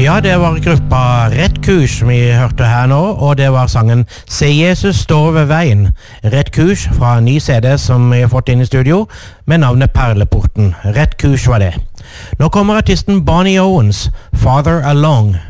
Ja, det var gruppa Rett Kurs vi hørte her nå, og det var sangen Se Jesus står ved veien. Rett Kurs fra en ny CD som vi har fått inn i studio, med navnet Perleporten. Rett Kurs var det. Nå kommer artisten Bonnie Owens, Farther Along.